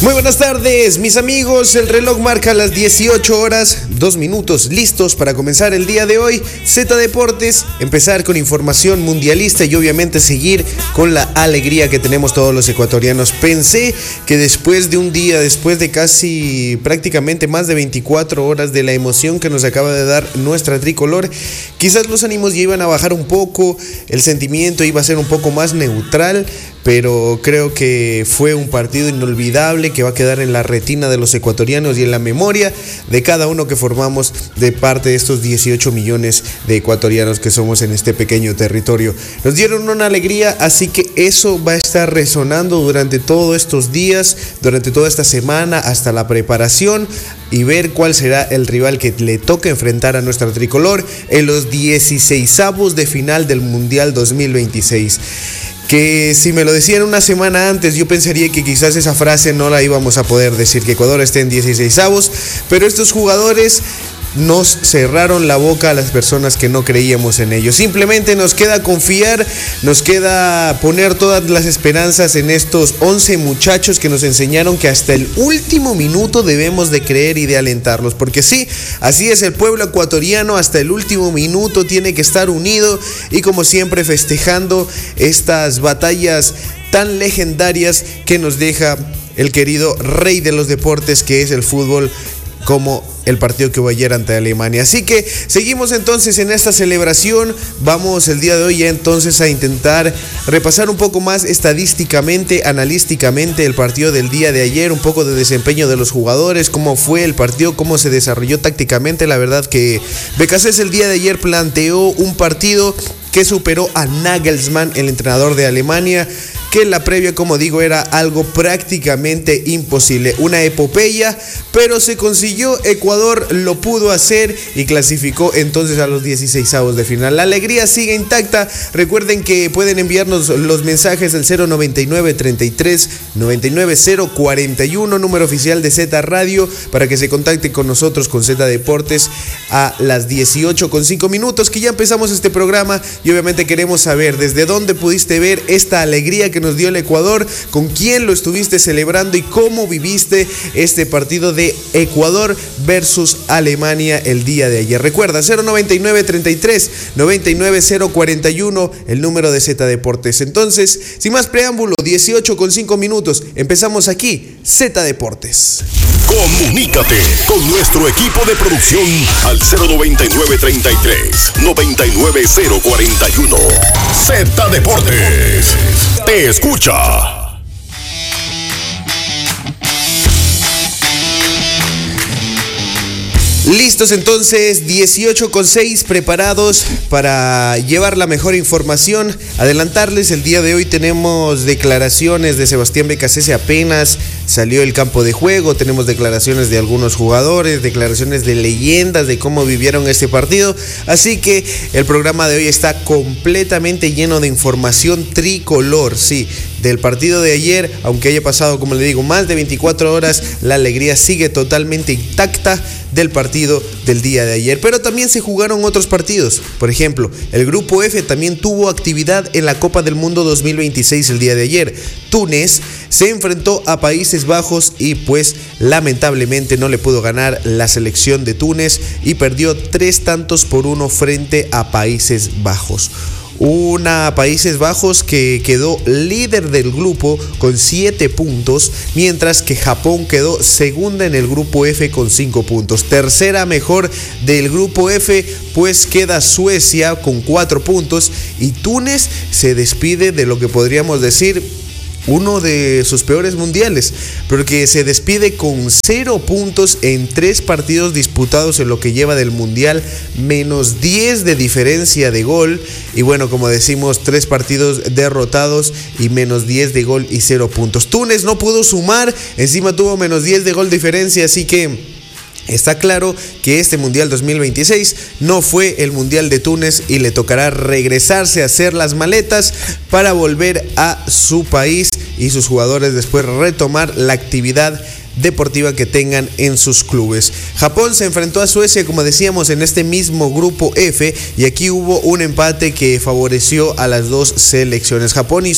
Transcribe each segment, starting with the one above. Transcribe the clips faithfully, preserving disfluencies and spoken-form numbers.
Muy buenas tardes, mis amigos. El reloj marca las dieciocho horas, dos minutos, listos para comenzar el día de hoy. Z Deportes, empezar con información mundialista y obviamente seguir con la alegría que tenemos todos los ecuatorianos. Pensé que después de un día, después de casi prácticamente más de veinticuatro horas de la emoción que nos acaba de dar nuestra tricolor, quizás los ánimos ya iban a bajar un poco, el sentimiento iba a ser un poco más neutral, pero creo que fue un partido inolvidable que va a quedar en la retina de los ecuatorianos y en la memoria de cada uno que formamos de parte de estos dieciocho millones de ecuatorianos que somos en este pequeño territorio. Nos dieron una alegría, así que eso va a estar resonando durante todos estos días, durante toda esta semana, hasta la preparación y ver cuál será el rival que le toca enfrentar a nuestra tricolor en los dieciseisavos de final del Mundial dos mil veintiséis. Que si me lo decían una semana antes, yo pensaría que quizás esa frase no la íbamos a poder decir, que Ecuador esté en dieciseisavos, pero estos jugadores nos cerraron la boca a las personas que no creíamos en ellos. Simplemente nos queda confiar, nos queda poner todas las esperanzas en estos once muchachos que nos enseñaron que hasta el último minuto debemos de creer y de alentarlos, porque sí, así es el pueblo ecuatoriano, hasta el último minuto tiene que estar unido y como siempre festejando estas batallas tan legendarias que nos deja el querido rey de los deportes que es el fútbol, como el partido que hubo ayer ante Alemania. Así que seguimos entonces en esta celebración. Vamos el día de hoy ya entonces a intentar repasar un poco más estadísticamente, analísticamente el partido del día de ayer, un poco de desempeño de los jugadores, cómo fue el partido, cómo se desarrolló tácticamente. La verdad que Becasés el día de ayer planteó un partido que superó a Nagelsmann, el entrenador de Alemania, que en la previa, como digo, era algo prácticamente imposible, una epopeya, pero se consiguió. Ecuador lo pudo hacer y clasificó entonces a los dieciseisavos de final. La alegría sigue intacta. Recuerden que pueden enviarnos los mensajes del cero noventa y nueve, treinta y tres, noventa y nueve, cero cuarenta y uno, número oficial de Z Radio, para que se contacten con nosotros, con Z Deportes, a las dieciocho con cinco minutos, que ya empezamos este programa y obviamente queremos saber desde dónde pudiste ver esta alegría que nos dio el Ecuador, con quién lo estuviste celebrando y cómo viviste este partido de Ecuador versus Alemania el día de ayer. Recuerda, cero noventa y nueve, treinta y tres, noventa y nueve, cero cuarenta y uno, el número de Z Deportes. Entonces, sin más preámbulo, dieciocho con cinco minutos, empezamos aquí, Z Deportes. Comunícate con nuestro equipo de producción al cero noventa y nueve, treinta y tres, noventa y nueve, cero cuarenta y uno. Z Deportes te escucha. Listos entonces, dieciocho con seis, preparados para llevar la mejor información. Adelantarles, el día de hoy tenemos declaraciones de Sebastián Becasés, apenas salió el campo de juego. Tenemos declaraciones de algunos jugadores, declaraciones de leyendas de cómo vivieron este partido. Así que el programa de hoy está completamente lleno de información tricolor, sí, del partido de ayer. Aunque haya pasado, como le digo, más de veinticuatro horas, la alegría sigue totalmente intacta del partido del día de ayer. Pero también se jugaron otros partidos. Por ejemplo, el grupo F también tuvo actividad en la Copa del Mundo dos mil veintiséis el día de ayer. Túnez se enfrentó a Países Bajos y pues lamentablemente no le pudo ganar la selección de Túnez y perdió tres tantos por uno frente a Países Bajos. Una Países Bajos que quedó líder del grupo con siete puntos, mientras que Japón quedó segunda en el grupo F con cinco puntos. Tercera mejor del grupo F, pues queda Suecia con cuatro puntos y Túnez se despide de lo que podríamos decir uno de sus peores mundiales, porque se despide con cero puntos en tres partidos disputados en lo que lleva del mundial, menos diez de diferencia de gol, y bueno, como decimos, tres partidos derrotados y menos diez de gol y cero puntos. Túnez no pudo sumar, encima tuvo menos diez de gol diferencia, así que está claro que este Mundial dos mil veintiséis no fue el Mundial de Túnez y le tocará regresarse a hacer las maletas para volver a su país y sus jugadores después retomar la actividad deportiva que tengan en sus clubes. Japón se enfrentó a Suecia, como decíamos, en este mismo grupo F, y aquí hubo un empate que favoreció a las dos selecciones. Japón y Suecia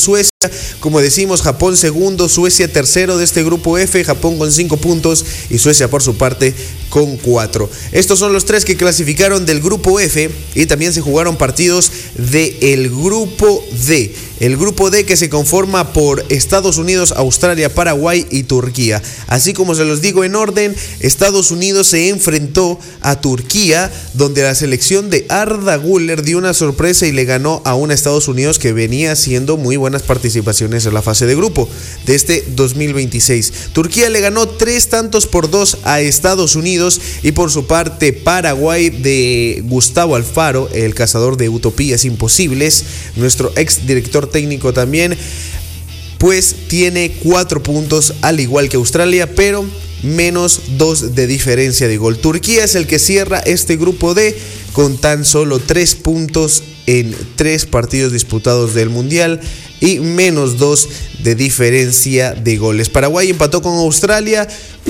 Como decimos, Japón segundo, Suecia tercero de este grupo F, Japón con cinco puntos y Suecia por su parte con cuatro. Estos son los tres que clasificaron del grupo F y también se jugaron partidos del grupo D. El grupo D, que se conforma por Estados Unidos, Australia, Paraguay y Turquía. Así como se los digo en orden, Estados Unidos se enfrentó a Turquía, donde la selección de Arda Güler dio una sorpresa y le ganó a un Estados Unidos que venía haciendo muy buenas participaciones en la fase de grupo de este dos mil veintiséis. Turquía le ganó tres tantos por dos a Estados Unidos y por su parte Paraguay de Gustavo Alfaro, el cazador de utopías imposibles, nuestro ex director técnico también, pues tiene cuatro puntos al igual que Australia, pero menos dos de diferencia de gol. Turquía es el que cierra este grupo D con tan solo tres puntos en tres partidos disputados del Mundial y menos dos de diferencia de goles. Paraguay empató con Australia,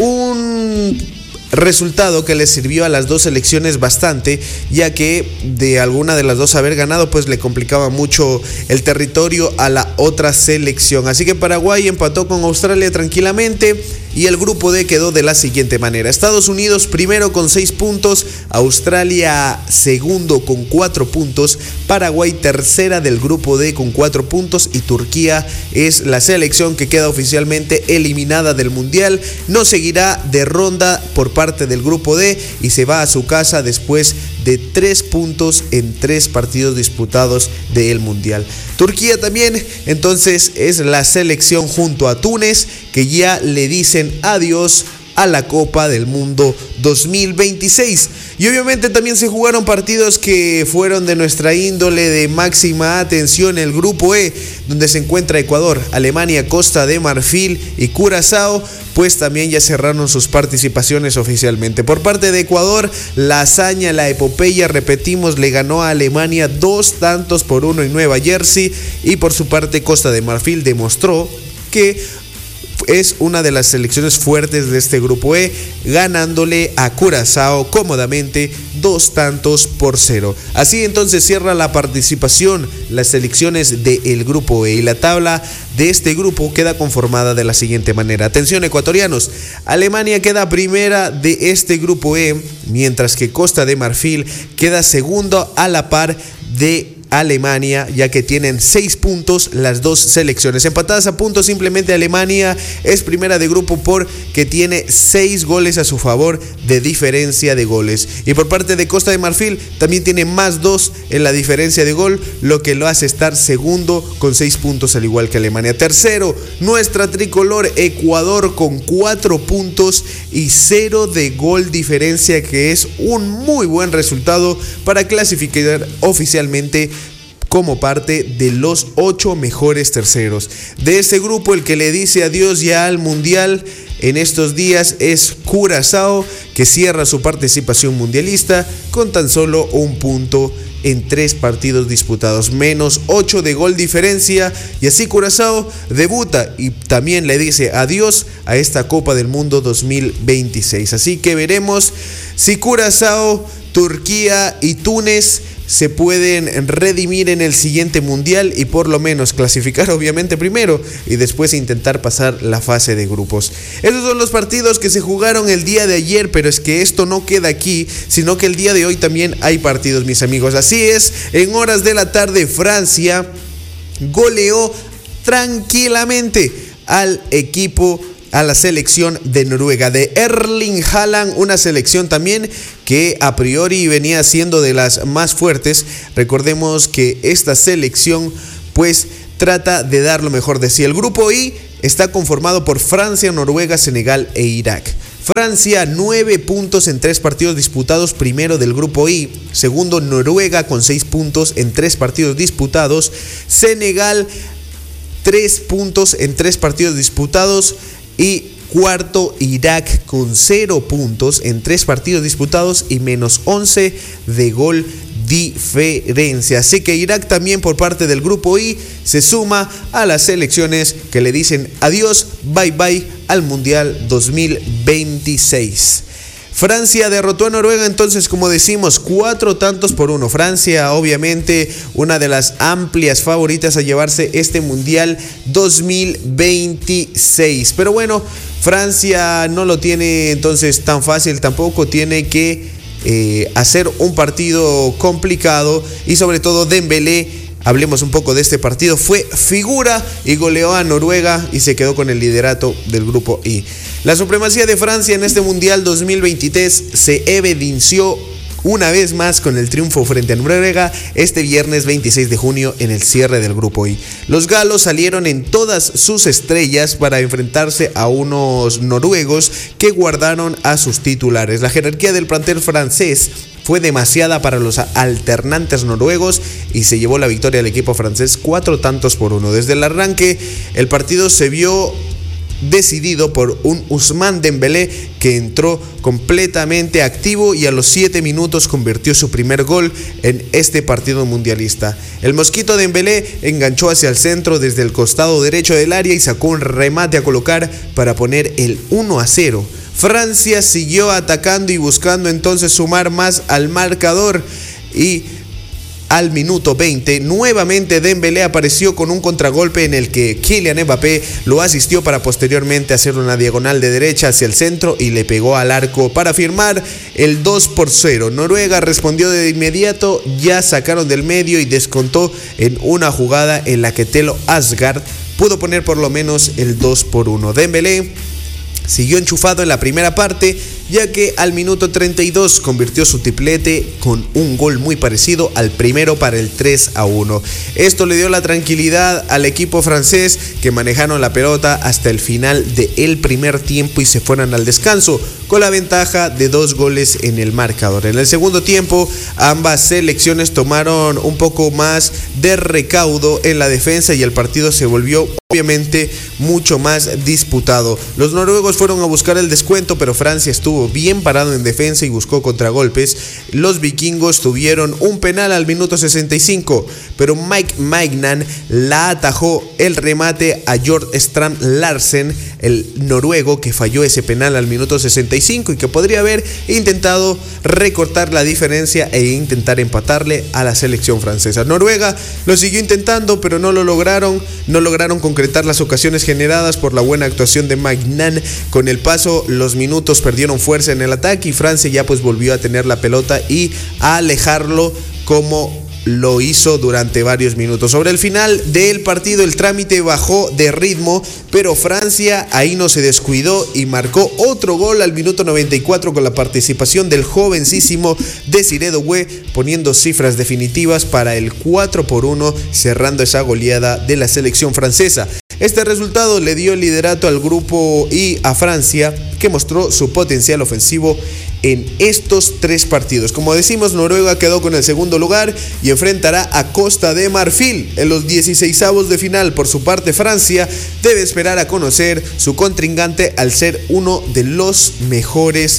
un resultado que le sirvió a las dos selecciones bastante, ya que de alguna de las dos haber ganado pues le complicaba mucho el territorio a la otra selección. Así que Paraguay empató con Australia tranquilamente y el grupo D quedó de la siguiente manera: Estados Unidos primero con seis puntos, Australia segundo con cuatro puntos, Paraguay tercera del grupo D con cuatro puntos y Turquía es la selección que queda oficialmente eliminada del Mundial. No seguirá de ronda por parte del grupo D y se va a su casa después de tres puntos en tres partidos disputados del Mundial. Turquía también entonces es la selección junto a Túnez que ya le dicen adiós a la Copa del Mundo dos mil veintiséis. Y obviamente también se jugaron partidos que fueron de nuestra índole de máxima atención. El grupo E, donde se encuentra Ecuador, Alemania, Costa de Marfil y Curazao, pues también ya cerraron sus participaciones oficialmente. Por parte de Ecuador, la hazaña, la epopeya, repetimos, le ganó a Alemania dos tantos por uno en Nueva Jersey, y por su parte Costa de Marfil demostró que es una de las selecciones fuertes de este grupo E, ganándole a Curazao cómodamente dos tantos por cero. Así entonces cierra la participación las selecciones del grupo E y la tabla de este grupo queda conformada de la siguiente manera. Atención ecuatorianos, Alemania queda primera de este grupo E, mientras que Costa de Marfil queda segundo a la par de Alemania, ya que tienen seis puntos las dos selecciones. Empatadas a puntos, simplemente Alemania es primera de grupo porque tiene seis goles a su favor de diferencia de goles. Y por parte de Costa de Marfil también tiene más dos en la diferencia de gol, lo que lo hace estar segundo con seis puntos al igual que Alemania. Tercero, nuestra tricolor Ecuador con cuatro puntos y cero de gol diferencia, que es un muy buen resultado para clasificar oficialmente como parte de los ocho mejores terceros. De este grupo, el que le dice adiós ya al Mundial en estos días es Curazao, que cierra su participación mundialista con tan solo un punto en tres partidos disputados, menos ocho de gol diferencia, y así Curazao debuta y también le dice adiós a esta Copa del Mundo dos mil veintiséis. Así que veremos si Curazao, Turquía y Túnez se pueden redimir en el siguiente mundial y por lo menos clasificar obviamente primero y después intentar pasar la fase de grupos. Esos son los partidos que se jugaron el día de ayer, pero es que esto no queda aquí, sino que el día de hoy también hay partidos, mis amigos. Así es, en horas de la tarde Francia goleó tranquilamente al equipo a la selección de Noruega, de Erling Haaland, una selección también que a priori venía siendo de las más fuertes. Recordemos que esta selección pues trata de dar lo mejor de sí. El grupo I está conformado por Francia, Noruega, Senegal e Irak. Francia, nueve puntos en tres partidos disputados, primero del grupo I. Segundo, Noruega con seis puntos en tres partidos disputados. Senegal, tres puntos en tres partidos disputados. Y cuarto, Irak con cero puntos en tres partidos disputados y menos once de gol diferencia. Así que Irak también por parte del grupo I se suma a las selecciones que le dicen adiós, bye bye al Mundial dos mil veintiséis. Francia derrotó a Noruega, entonces, como decimos, cuatro tantos por uno. Francia, obviamente, una de las amplias favoritas a llevarse este Mundial dos mil veintiséis. Pero bueno, Francia no lo tiene entonces tan fácil, tampoco tiene que eh, hacer un partido complicado y sobre todo Dembélé. Hablemos un poco de este partido. Fue figura y goleó a Noruega y se quedó con el liderato del grupo I. La supremacía de Francia en este Mundial dos mil veintitrés se evidenció una vez más con el triunfo frente a Noruega este viernes veintiséis de junio en el cierre del grupo I. Los galos salieron en todas sus estrellas para enfrentarse a unos noruegos que guardaron a sus titulares. La jerarquía del plantel francés fue demasiada para los alternantes noruegos y se llevó la victoria al equipo francés cuatro tantos por uno. Desde el arranque, el partido se vio decidido por un Ousmane Dembélé que entró completamente activo y a los siete minutos convirtió su primer gol en este partido mundialista. El mosquito Dembélé enganchó hacia el centro desde el costado derecho del área y sacó un remate a colocar para poner el uno a cero. Francia siguió atacando y buscando entonces sumar más al marcador y al minuto veinte nuevamente Dembélé apareció con un contragolpe en el que Kylian Mbappé lo asistió para posteriormente hacer una diagonal de derecha hacia el centro y le pegó al arco para firmar el dos por cero. Noruega respondió de inmediato, ya sacaron del medio y descontó en una jugada en la que Telo Asgard pudo poner por lo menos el dos por uno. Dembélé siguió enchufado en la primera parte, ya que al minuto treinta y dos convirtió su triplete con un gol muy parecido al primero para el tres a uno. Esto le dio la tranquilidad al equipo francés, que manejaron la pelota hasta el final del primer tiempo y se fueron al descanso con la ventaja de dos goles en el marcador. En el segundo tiempo, ambas selecciones tomaron un poco más de recaudo en la defensa y el partido se volvió obviamente mucho más disputado. Los noruegos fueron a buscar el descuento, pero Francia estuvo bien parado en defensa y buscó contragolpes. Los vikingos tuvieron un penal al minuto sesenta y cinco, pero Mike Maignan la atajó el remate a Jord Strand Larsen, el noruego, que falló ese penal al minuto sesenta y cinco y que podría haber intentado recortar la diferencia e intentar empatarle a la selección francesa. Noruega lo siguió intentando, pero no lo lograron, no lograron concretar las ocasiones generadas por la buena actuación de Maignan. Con el paso, los minutos perdieron fuerza en el ataque y Francia ya pues volvió a tener la pelota y a alejarlo como lo hizo durante varios minutos. Sobre el final del partido el trámite bajó de ritmo, pero Francia ahí no se descuidó y marcó otro gol al minuto noventa y cuatro con la participación del jovencísimo Désiré Doué, poniendo cifras definitivas para el cuatro por uno, cerrando esa goleada de la selección francesa. Este resultado le dio el liderato al grupo I a Francia, que mostró su potencial ofensivo en estos tres partidos. Como decimos, Noruega quedó con el segundo lugar y enfrentará a Costa de Marfil en los dieciseisavos de final. Por su parte, Francia debe esperar a conocer su contrincante al ser uno de los mejores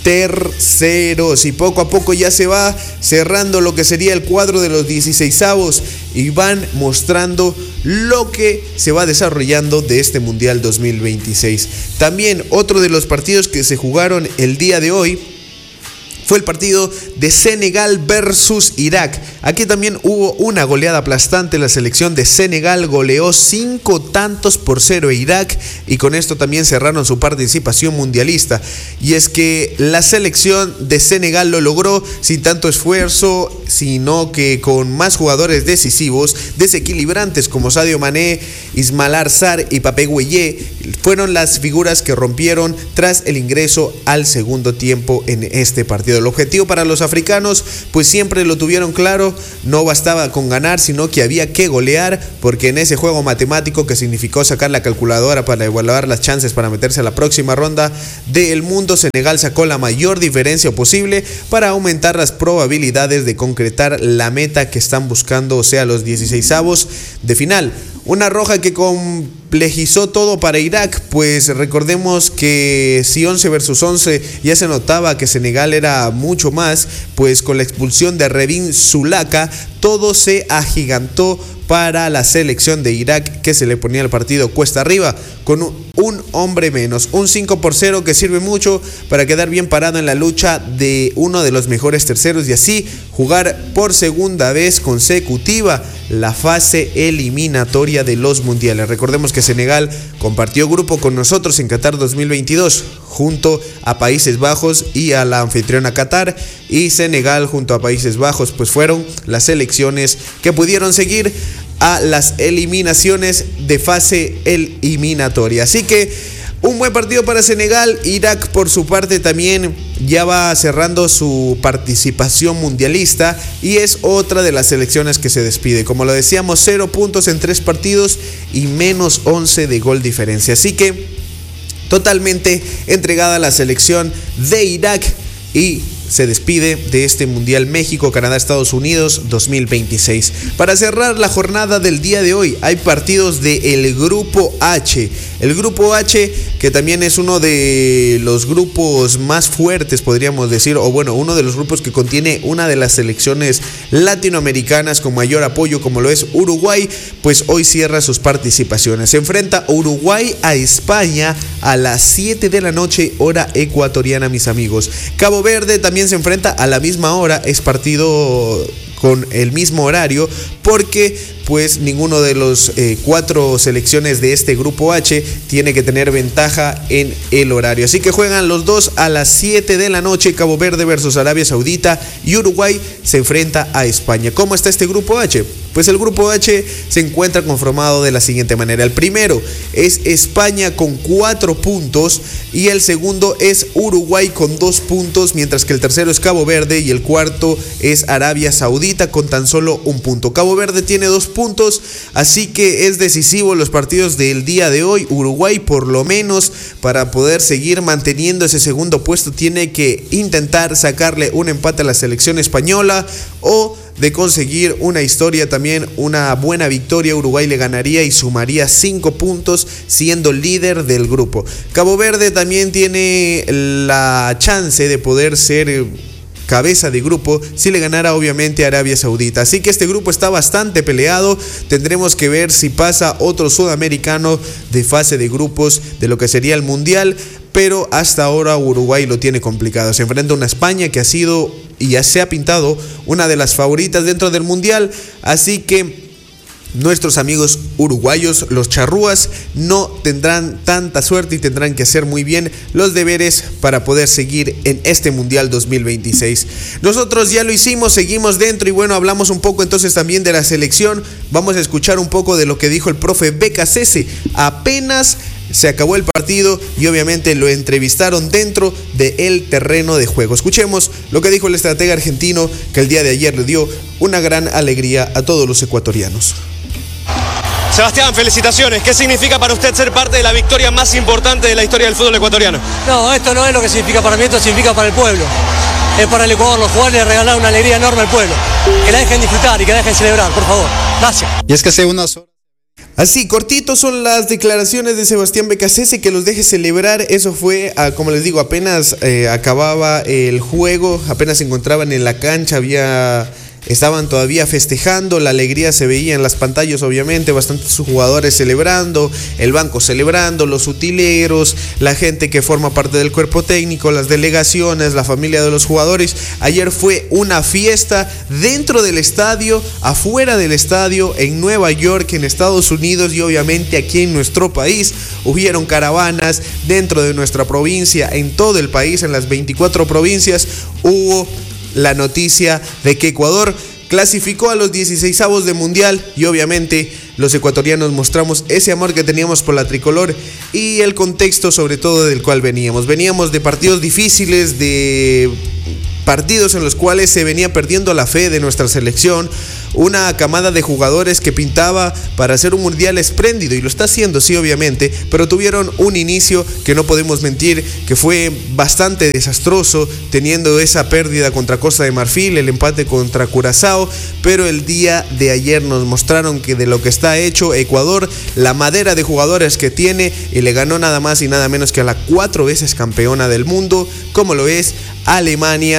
terceros, y poco a poco ya se va cerrando lo que sería el cuadro de los dieciseisavos y van mostrando lo que se va desarrollando de este Mundial dos mil veintiséis. También otro de los partidos que se jugaron el día de hoy fue el partido de Senegal versus Irak. Aquí también hubo una goleada aplastante. La selección de Senegal goleó cinco tantos por cero a Irak y con esto también cerraron su participación mundialista. Y es que la selección de Senegal lo logró sin tanto esfuerzo, sino que con más jugadores decisivos, desequilibrantes como Sadio Mané, Ismaïla Sarr y Pape Gueye fueron las figuras que rompieron tras el ingreso al segundo tiempo en este partido. El objetivo para los africanos pues siempre lo tuvieron claro, no bastaba con ganar, sino que había que golear, porque en ese juego matemático que significó sacar la calculadora para evaluar las chances para meterse a la próxima ronda del mundo, Senegal sacó la mayor diferencia posible para aumentar las probabilidades de concretar la meta que están buscando, o sea, los dieciseisavos de final. Una roja que complejizó todo para Irak, pues recordemos que si once versus once ya se notaba que Senegal era mucho más, pues con la expulsión de Revin Zulaka todo se agigantó para la selección de Irak, que se le ponía el partido cuesta arriba. Con un un hombre menos, un cinco por cero que sirve mucho para quedar bien parado en la lucha de uno de los mejores terceros y así jugar por segunda vez consecutiva la fase eliminatoria de los mundiales. Recordemos que Senegal compartió grupo con nosotros en Qatar dos mil veintidós junto a Países Bajos y a la anfitriona Qatar, y Senegal junto a Países Bajos pues fueron las selecciones que pudieron seguir a las eliminaciones de fase eliminatoria. Así que un buen partido para Senegal. Irak por su parte también ya va cerrando su participación mundialista y es otra de las selecciones que se despide. Como lo decíamos, cero puntos en tres partidos y menos once de gol diferencia. Así que totalmente entregada la selección de Irak y se despide de este Mundial México, Canadá, Estados Unidos dos mil veintiséis. Para cerrar la jornada del día de hoy, hay partidos del Grupo H. El Grupo H, que también es uno de los grupos más fuertes, podríamos decir, o bueno, uno de los grupos que contiene una de las selecciones latinoamericanas con mayor apoyo, como lo es Uruguay, pues hoy cierra sus participaciones. Se enfrenta Uruguay a España a las siete de la noche, hora ecuatoriana, mis amigos. Cabo Verde también se enfrenta a la misma hora, es partido con el mismo horario porque pues ninguno de los eh, cuatro selecciones de este grupo H tiene que tener ventaja en el horario, así que juegan los dos a las siete de la noche. Cabo Verde versus Arabia Saudita y Uruguay se enfrenta a España. ¿Cómo está este grupo H? Pues el grupo H se encuentra conformado de la siguiente manera. El primero es España con cuatro puntos y el segundo es Uruguay con dos puntos, mientras que el tercero es Cabo Verde y el cuarto es Arabia Saudita con tan solo un punto. Cabo Verde tiene dos puntos, así que es decisivo los partidos del día de hoy. Uruguay, por lo menos para poder seguir manteniendo ese segundo puesto, tiene que intentar sacarle un empate a la selección española, o de conseguir una historia también, una buena victoria, Uruguay le ganaría y sumaría cinco puntos siendo líder del grupo. Cabo Verde también tiene la chance de poder ser cabeza de grupo si le ganara obviamente a Arabia Saudita, así que este grupo está bastante peleado. Tendremos que ver si pasa otro sudamericano de fase de grupos de lo que sería el mundial, pero hasta ahora Uruguay lo tiene complicado. Se enfrenta a una España que ha sido y ya se ha pintado una de las favoritas dentro del mundial, así que nuestros amigos uruguayos, los charrúas, no tendrán tanta suerte y tendrán que hacer muy bien los deberes para poder seguir en este Mundial dos mil veintiséis. Nosotros ya lo hicimos, seguimos dentro y bueno, hablamos un poco entonces también de la selección. Vamos a escuchar un poco de lo que dijo el profe Becasese. Apenas se acabó el partido y obviamente lo entrevistaron dentro del terreno de juego. Escuchemos lo que dijo el estratega argentino, que el día de ayer le dio una gran alegría a todos los ecuatorianos. Sebastián, felicitaciones. ¿Qué significa para usted ser parte de la victoria más importante de la historia del fútbol ecuatoriano? No, esto no es lo que significa para mí, esto significa para el pueblo. Es para el Ecuador, los jugadores regalar una alegría enorme al pueblo. Que la dejen disfrutar y que la dejen celebrar, por favor. Gracias. Y es que hace unas horas... Así, cortitos son las declaraciones de Sebastián Becasese, que los deje celebrar. Eso fue, como les digo, apenas eh, acababa el juego, apenas se encontraban en la cancha, había... estaban todavía festejando, la alegría se veía en las pantallas, obviamente, bastantes jugadores celebrando, el banco celebrando, los utileros, la gente que forma parte del cuerpo técnico, las delegaciones, la familia de los jugadores. Ayer fue una fiesta dentro del estadio, afuera del estadio, en Nueva York, en Estados Unidos y obviamente aquí en nuestro país. Hubieron caravanas dentro de nuestra provincia, en todo el país, en las veinticuatro provincias, hubo la noticia de que Ecuador clasificó a los dieciseisavos de mundial y obviamente los ecuatorianos mostramos ese amor que teníamos por la tricolor y el contexto sobre todo del cual veníamos. Veníamos de partidos difíciles, de partidos en los cuales se venía perdiendo la fe de nuestra selección, una camada de jugadores que pintaba para hacer un mundial espléndido y lo está haciendo, sí, obviamente, pero tuvieron un inicio que no podemos mentir, que fue bastante desastroso, teniendo esa pérdida contra Costa de Marfil, el empate contra Curazao, pero el día de ayer nos mostraron que de lo que está hecho Ecuador, la madera de jugadores que tiene, y le ganó nada más y nada menos que a la cuatro veces campeona del mundo, como lo es Alemania.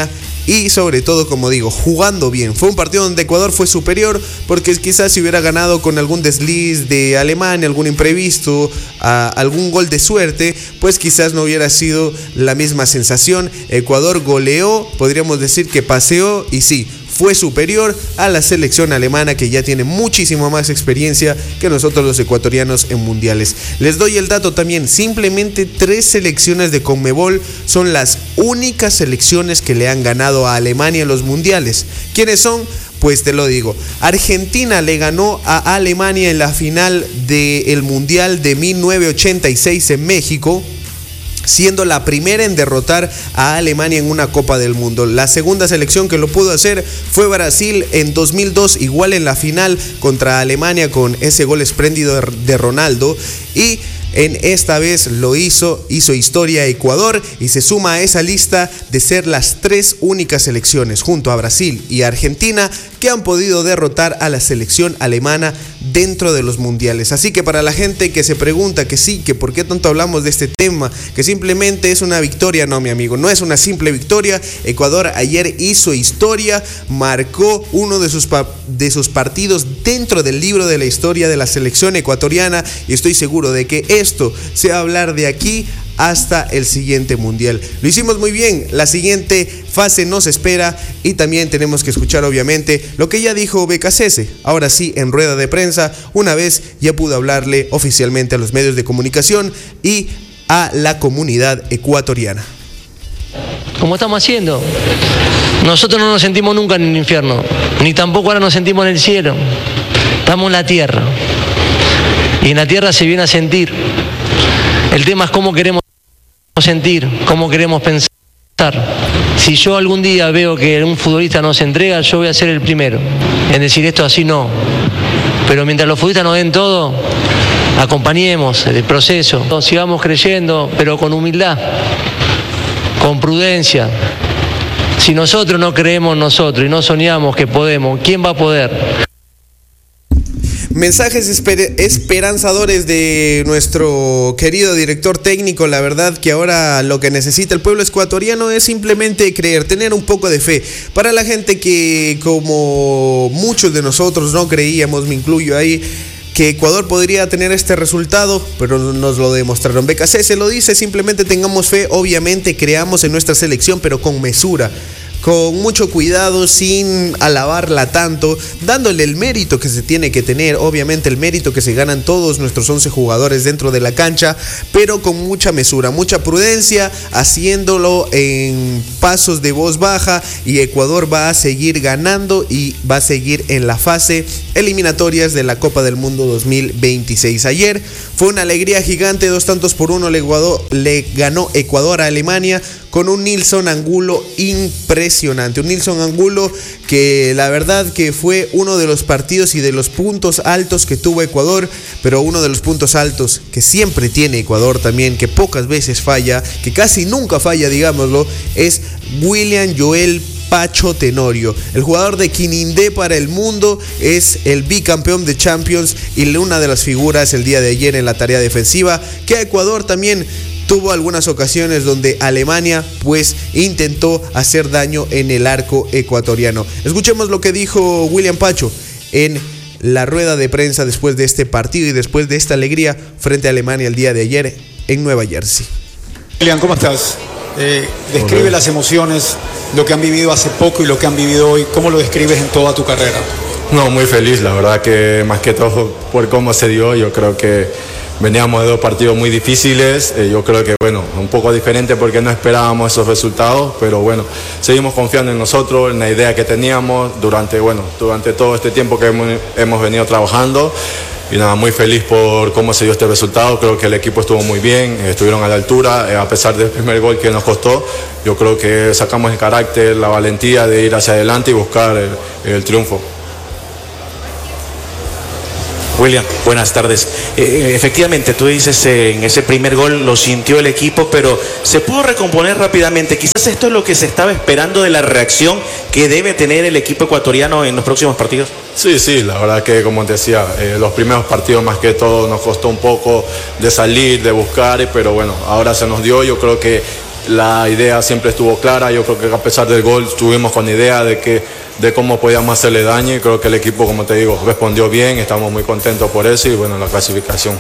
y sobre todo, como digo, jugando bien. Fue un partido donde Ecuador fue superior, porque quizás si hubiera ganado con algún desliz de Alemania, algún imprevisto, a algún gol de suerte, pues quizás no hubiera sido la misma sensación. Ecuador goleó, podríamos decir que paseó, y sí, fue superior a la selección alemana, que ya tiene muchísimo más experiencia que nosotros los ecuatorianos en mundiales. Les doy el dato también, simplemente tres selecciones de Conmebol son las únicas selecciones que le han ganado a Alemania en los mundiales. ¿Quiénes son? Pues te lo digo, Argentina le ganó a Alemania en la final del Mundial de mil novecientos ochenta y seis en México, siendo la primera en derrotar a Alemania en una Copa del Mundo. La segunda selección que lo pudo hacer fue Brasil en dos mil dos, igual en la final contra Alemania con ese gol espléndido de Ronaldo, y en esta vez lo hizo, hizo historia Ecuador y se suma a esa lista de ser las tres únicas selecciones junto a Brasil y Argentina que han podido derrotar a la selección alemana dentro de los mundiales. Así que para la gente que se pregunta que sí, que por qué tanto hablamos de este tema, que simplemente es una victoria, no, mi amigo, no es una simple victoria. Ecuador ayer hizo historia, marcó uno de sus, pa- de sus partidos dentro del libro de la historia de la selección ecuatoriana, y estoy seguro de que esto se va a hablar de aquí hasta el siguiente mundial. Lo hicimos muy bien, la siguiente fase nos espera, y también tenemos que escuchar obviamente lo que ya dijo Becasese, ahora sí en rueda de prensa, una vez ya pudo hablarle oficialmente a los medios de comunicación y a la comunidad ecuatoriana. Como estamos haciendo, nosotros no nos sentimos nunca en el infierno, ni tampoco ahora nos sentimos en el cielo, estamos en la tierra, y en la tierra se viene a sentir. El tema es cómo queremos sentir, cómo queremos pensar. Si yo algún día veo que un futbolista no se entrega, yo voy a ser el primero en decir esto así no. Pero mientras los futbolistas nos den todo, acompañemos el proceso, sigamos creyendo, pero con humildad, con prudencia. Si nosotros no creemos en nosotros y no soñamos que podemos, ¿quién va a poder? Mensajes esper- esperanzadores de nuestro querido director técnico. La verdad que ahora lo que necesita el pueblo ecuatoriano es simplemente creer, tener un poco de fe. Para la gente que, como muchos de nosotros, no creíamos, me incluyo ahí, que Ecuador podría tener este resultado, pero nos lo demostraron. Becasese lo dice, simplemente tengamos fe, obviamente creamos en nuestra selección, pero con mesura, con mucho cuidado, sin alabarla tanto, dándole el mérito que se tiene que tener, obviamente el mérito que se ganan todos nuestros once jugadores dentro de la cancha, pero con mucha mesura, mucha prudencia, haciéndolo en pasos de voz baja, y Ecuador va a seguir ganando y va a seguir en la fase eliminatorias de la Copa del Mundo dos mil veintiséis. Ayer fue una alegría gigante, dos tantos por uno le, le ganó Ecuador a Alemania con un Nilson Angulo impresionante, un Nilson Angulo que la verdad que fue uno de los partidos y de los puntos altos que tuvo Ecuador, pero uno de los puntos altos que siempre tiene Ecuador también, que pocas veces falla, que casi nunca falla, digámoslo, es William Joel Pacho Tenorio, el jugador de Quinindé para el mundo, es el bicampeón de Champions y una de las figuras el día de ayer en la tarea defensiva, que a Ecuador también tuvo algunas ocasiones donde Alemania pues intentó hacer daño en el arco ecuatoriano. Escuchemos lo que dijo William Pacho en la rueda de prensa después de este partido y después de esta alegría frente a Alemania el día de ayer en Nueva Jersey. William, ¿cómo estás? Eh, describe las emociones, lo que han vivido hace poco y lo que han vivido hoy. ¿Cómo lo describes en toda tu carrera? No, muy feliz, la verdad que más que todo por cómo se dio. Yo creo que veníamos de dos partidos muy difíciles, eh, yo creo que bueno, un poco diferente porque no esperábamos esos resultados, pero bueno, seguimos confiando en nosotros, en la idea que teníamos durante, bueno, durante todo este tiempo que hemos, hemos venido trabajando. Y nada, muy feliz por cómo se dio este resultado. Creo que el equipo estuvo muy bien, estuvieron a la altura, eh, a pesar del primer gol que nos costó. Yo creo que sacamos el carácter, la valentía de ir hacia adelante y buscar el, el triunfo. William, buenas tardes. Eh, efectivamente, tú dices eh, en ese primer gol lo sintió el equipo, pero se pudo recomponer rápidamente. Quizás esto es lo que se estaba esperando de la reacción que debe tener el equipo ecuatoriano en los próximos partidos. Sí, sí, la verdad que como te decía, eh, los primeros partidos más que todo nos costó un poco de salir, de buscar, pero bueno, ahora se nos dio. Yo creo que la idea siempre estuvo clara. Yo creo que a pesar del gol estuvimos con idea de que de cómo podíamos hacerle daño, y creo que el equipo, como te digo, respondió bien, estamos muy contentos por eso y bueno, la clasificación.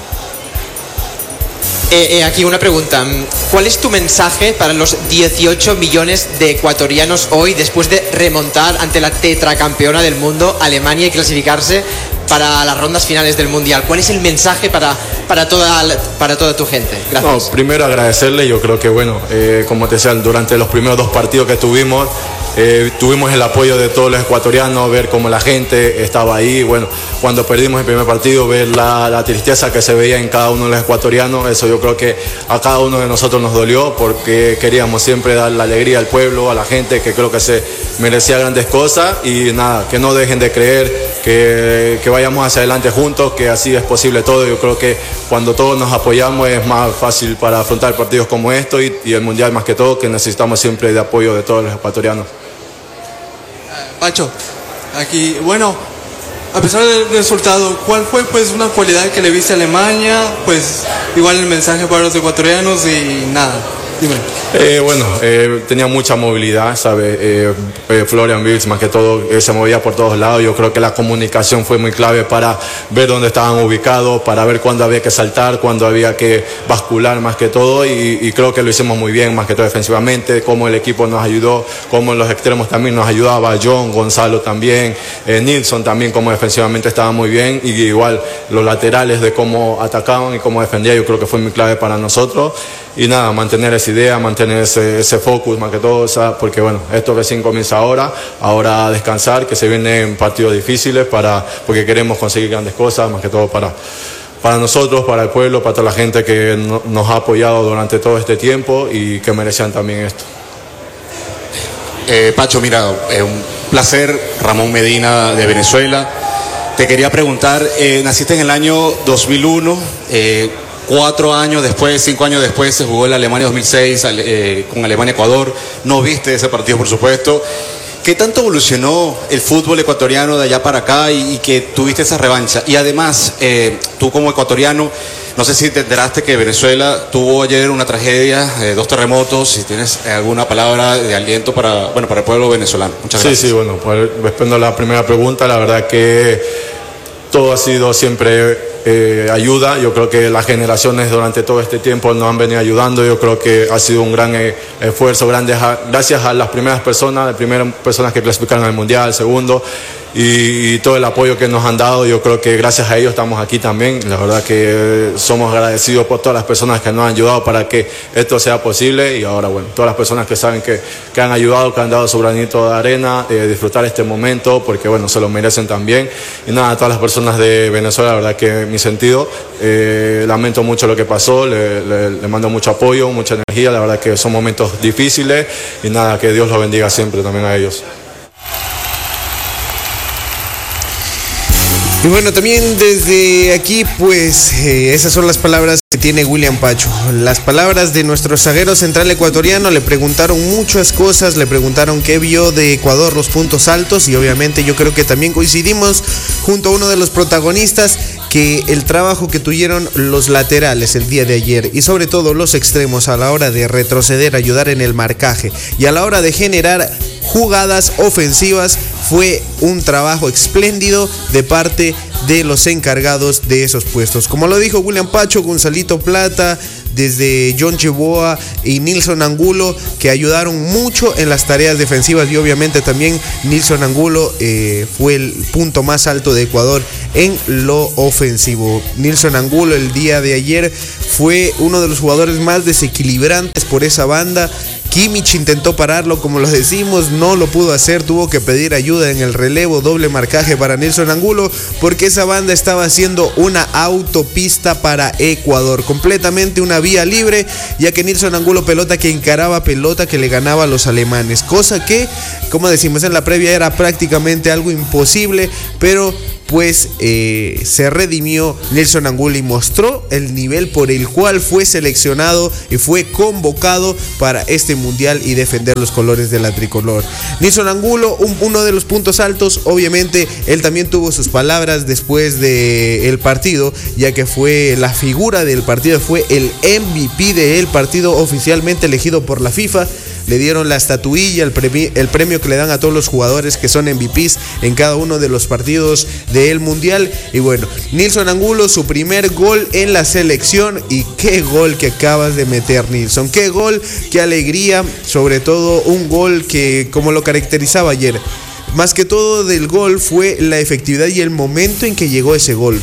Eh, eh, aquí una pregunta. ¿Cuál es tu mensaje para los dieciocho millones de ecuatorianos hoy después de remontar ante la tetracampeona del mundo, Alemania, y clasificarse para las rondas finales del Mundial? ¿Cuál es el mensaje para, para, toda, para toda tu gente? Gracias. No, primero agradecerle. Yo creo que, bueno, eh, como te decía, durante los primeros dos partidos que tuvimos, Eh, tuvimos el apoyo de todos los ecuatorianos, ver cómo la gente estaba ahí. Bueno, cuando perdimos el primer partido, ver la, la tristeza que se veía en cada uno de los ecuatorianos, eso yo creo que a cada uno de nosotros nos dolió, porque queríamos siempre dar la alegría al pueblo, a la gente, que creo que se merecía grandes cosas. Y nada, que no dejen de creer, que, que vayamos hacia adelante juntos, que así es posible todo. Yo creo que cuando todos nos apoyamos es más fácil para afrontar partidos como estos y, y el Mundial más que todo, que necesitamos siempre de apoyo de todos los ecuatorianos. Pacho, aquí, bueno, a pesar del resultado, ¿cuál fue pues una cualidad que le viste a Alemania? Pues igual el mensaje para los ecuatorianos y nada, dime. Eh, bueno, eh, tenía mucha movilidad, ¿sabes? Eh, eh, Florian Wirtz, más que todo, eh, se movía por todos lados. Yo creo que la comunicación fue muy clave para ver dónde estaban ubicados, para ver cuándo había que saltar, cuándo había que bascular, más que todo. Y, y creo que lo hicimos muy bien, más que todo defensivamente, cómo el equipo nos ayudó, cómo en los extremos también nos ayudaba, John, Gonzalo también, eh, Nilsson también, cómo defensivamente estaba muy bien. Y igual los laterales de cómo atacaban y cómo defendían, yo creo que fue muy clave para nosotros. Y nada, mantener esa idea, mantener ese, ese focus más que todo, o sea, porque bueno, esto recién comienza ahora, ahora a descansar, que se vienen partidos difíciles, para, porque queremos conseguir grandes cosas, más que todo para, para nosotros, para el pueblo, para toda la gente que no, nos ha apoyado durante todo este tiempo y que merecían también esto. Eh, Pacho, mira, eh, un placer, Ramón Medina de Venezuela. Te quería preguntar, eh, naciste en el año dos mil uno, eh, Cuatro años después, cinco años después, se jugó el Alemania dos mil seis eh, con Alemania-Ecuador. No viste ese partido, por supuesto. ¿Qué tanto evolucionó el fútbol ecuatoriano de allá para acá y, y que tuviste esa revancha? Y además, eh, tú como ecuatoriano, no sé si te enteraste que Venezuela tuvo ayer una tragedia, eh, dos terremotos. Si tienes alguna palabra de aliento para, bueno, para el pueblo venezolano. Muchas gracias. Sí, sí, bueno, pues respondo a la primera pregunta. La verdad que todo ha sido siempre Eh, ayuda. Yo creo que las generaciones durante todo este tiempo nos han venido ayudando. Yo creo que ha sido un gran eh, esfuerzo, grandes a, gracias a las primeras personas, las primeras personas que clasificaron al Mundial, segundo, y, y todo el apoyo que nos han dado. Yo creo que gracias a ellos estamos aquí también. La verdad que somos agradecidos por todas las personas que nos han ayudado para que esto sea posible. Y ahora, bueno, todas las personas que saben que, que han ayudado, que han dado su granito de arena, eh, disfrutar este momento, porque bueno, se lo merecen también. Y nada, a todas las personas de Venezuela, la verdad que mi sentido, eh, lamento mucho lo que pasó, le, le, le mando mucho apoyo, mucha energía. La verdad que son momentos difíciles y nada, que Dios los bendiga siempre también a ellos. Y bueno, también desde aquí, pues eh, esas son las palabras que tiene William Pacho. Las palabras de nuestro zaguero central ecuatoriano. Le preguntaron muchas cosas, le preguntaron qué vio de Ecuador, los puntos altos, y obviamente yo creo que también coincidimos junto a uno de los protagonistas que el trabajo que tuvieron los laterales el día de ayer y sobre todo los extremos a la hora de retroceder, ayudar en el marcaje y a la hora de generar jugadas ofensivas fue un trabajo espléndido de parte de los encargados de esos puestos. Como lo dijo William Pacho, Gonzalito Plata, desde John Cheboa y Nilsson Angulo, que ayudaron mucho en las tareas defensivas, y obviamente también Nilsson Angulo eh, fue el punto más alto de Ecuador en lo ofensivo. Nilsson Angulo el día de ayer fue uno de los jugadores más desequilibrantes por esa banda. Kimmich intentó pararlo, como lo decimos, no lo pudo hacer, tuvo que pedir ayuda en el relevo, doble marcaje para Nilsson Angulo, porque esa banda estaba haciendo una autopista para Ecuador, completamente una vía libre, ya que Nilsson Angulo pelota que encaraba, pelota que le ganaba a los alemanes, cosa que, como decimos en la previa, era prácticamente algo imposible, pero pues eh, se redimió Nilson Angulo y mostró el nivel por el cual fue seleccionado y fue convocado para este mundial y defender los colores de la tricolor. Nilson Angulo, un, uno de los puntos altos, obviamente él también tuvo sus palabras después del partido, ya que fue la figura del partido, fue el M V P del partido oficialmente elegido por la FIFA. Le dieron la estatuilla, el premio, el premio que le dan a todos los jugadores que son M V Ps en cada uno de los partidos del mundial. Y bueno, Nilson Angulo, su primer gol en la selección, y qué gol que acabas de meter, Nilson, qué gol, qué alegría, sobre todo un gol que, como lo caracterizaba ayer, más que todo del gol fue la efectividad y el momento en que llegó ese gol.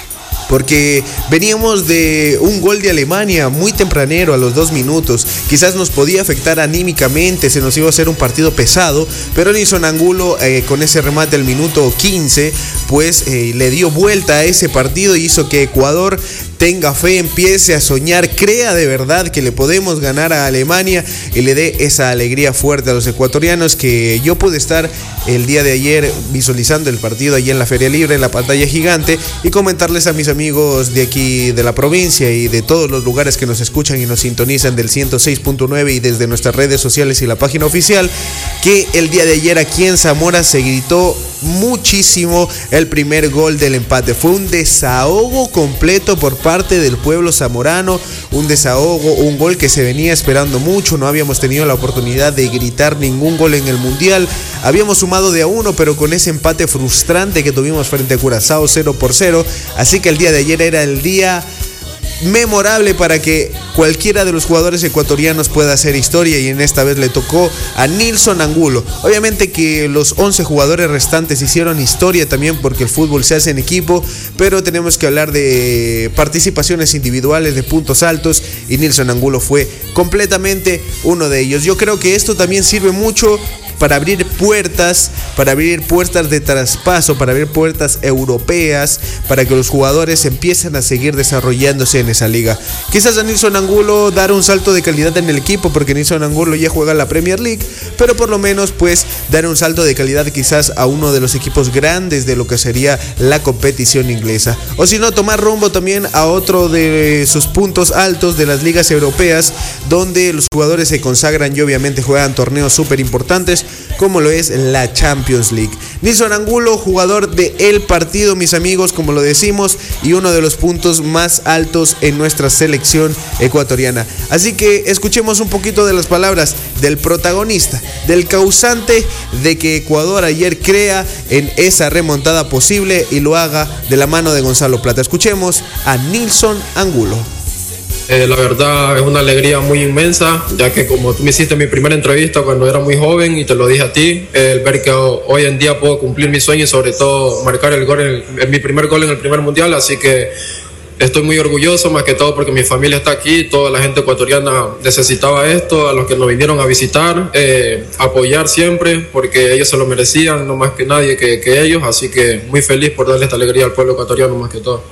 Porque veníamos de un gol de Alemania muy tempranero, a los dos minutos. Quizás nos podía afectar anímicamente, se nos iba a hacer un partido pesado, pero Nilson Angulo eh, con ese remate al minuto quince, pues eh, le dio vuelta a ese partido y hizo que Ecuador tenga fe, empiece a soñar, crea de verdad que le podemos ganar a Alemania y le dé esa alegría fuerte a los ecuatorianos. Que yo pude estar el día de ayer visualizando el partido allí en la Feria Libre, en la pantalla gigante, y comentarles a mis amigos de aquí de la provincia y de todos los lugares que nos escuchan y nos sintonizan del ciento seis punto nueve y desde nuestras redes sociales y la página oficial, que el día de ayer aquí en Zamora se gritó muchísimo el primer gol del empate. Fue un desahogo completo por parte del pueblo zamorano, un desahogo, un gol que se venía esperando mucho. No habíamos tenido la oportunidad de gritar ningún gol en el mundial. Habíamos sumado de a uno, pero con ese empate frustrante que tuvimos frente a Curazao cero por cero. Así que el día de ayer era el día memorable para que cualquiera de los jugadores ecuatorianos pueda hacer historia, y en esta vez le tocó a Nilson Angulo. Obviamente que los once jugadores restantes hicieron historia también, porque el fútbol se hace en equipo, pero tenemos que hablar de participaciones individuales, de puntos altos, y Nilson Angulo fue completamente uno de ellos. Yo creo que esto también sirve mucho para abrir puertas, para abrir puertas de traspaso, para abrir puertas europeas, para que los jugadores empiecen a seguir desarrollándose en esa liga. Quizás a Nilson Angulo dar un salto de calidad en el equipo, porque Nilson Angulo ya juega la Premier League, pero por lo menos pues dar un salto de calidad quizás a uno de los equipos grandes de lo que sería la competición inglesa, o si no, tomar rumbo también a otro de sus puntos altos de las ligas europeas, donde los jugadores se consagran y obviamente juegan torneos súper importantes, como lo es la Champions League. Nilson Angulo, jugador de el partido, mis amigos, como lo decimos, y uno de los puntos más altos en nuestra selección ecuatoriana. Así que escuchemos un poquito de las palabras del protagonista, del causante de que Ecuador ayer crea en esa remontada posible y lo haga de la mano de Gonzalo Plata. Escuchemos a Nilson Angulo. Eh, la verdad es una alegría muy inmensa, ya que como tú me hiciste mi primera entrevista cuando era muy joven y te lo dije a ti, eh, el ver que hoy en día puedo cumplir mi sueño y sobre todo marcar el gol, en, en mi primer gol en el primer mundial, así que estoy muy orgulloso, más que todo porque mi familia está aquí, toda la gente ecuatoriana necesitaba esto, a los que nos vinieron a visitar, eh, apoyar siempre, porque ellos se lo merecían, no más que nadie que, que ellos, así que muy feliz por darle esta alegría al pueblo ecuatoriano más que todo.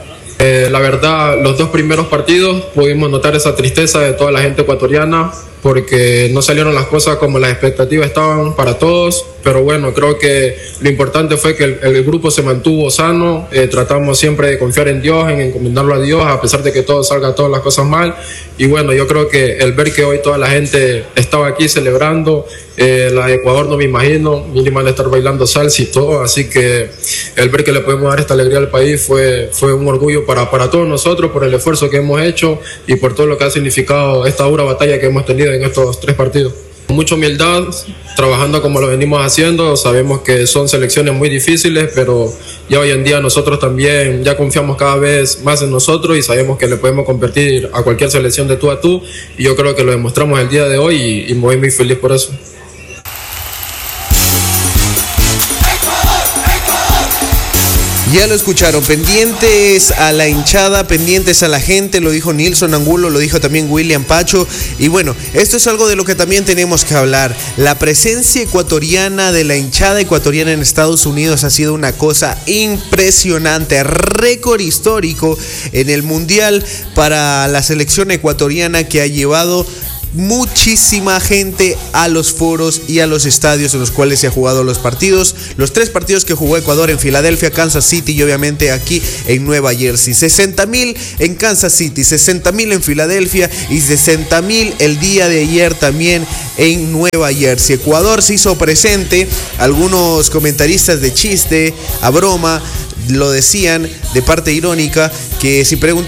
Eh, la verdad, los dos primeros partidos pudimos notar esa tristeza de toda la gente ecuatoriana, porque no salieron las cosas como las expectativas estaban para todos, pero bueno, creo que lo importante fue que el, el grupo se mantuvo sano, eh, tratamos siempre de confiar en Dios, en encomendarlo a Dios, a pesar de que todo salga, todas las cosas mal, y bueno, yo creo que el ver que hoy toda la gente estaba aquí celebrando, eh, la de Ecuador no me imagino, mínimo al estar bailando salsa y todo, así que el ver que le podemos dar esta alegría al país fue, fue un orgullo para, para todos nosotros, por el esfuerzo que hemos hecho y por todo lo que ha significado esta dura batalla que hemos tenido en estos tres partidos. Con mucha humildad, trabajando como lo venimos haciendo, sabemos que son selecciones muy difíciles, pero ya hoy en día nosotros también ya confiamos cada vez más en nosotros y sabemos que le podemos competir a cualquier selección de tú a tú, y yo creo que lo demostramos el día de hoy y, y me voy muy feliz por eso. Ya lo escucharon, pendientes a la hinchada, pendientes a la gente, lo dijo Nilson Angulo, lo dijo también William Pacho, y bueno, esto es algo de lo que también tenemos que hablar. La presencia ecuatoriana de la hinchada ecuatoriana en Estados Unidos ha sido una cosa impresionante, récord histórico en el Mundial para la selección ecuatoriana, que ha llevado muchísima gente a los foros y a los estadios en los cuales se han jugado los partidos. Los tres partidos que jugó Ecuador en Filadelfia, Kansas City y obviamente aquí en Nueva Jersey. sesenta mil en Kansas City, sesenta mil en Filadelfia y sesenta mil el día de ayer también en Nueva Jersey. Ecuador se hizo presente, algunos comentaristas de chiste, a broma, lo decían de parte irónica, que si preguntaban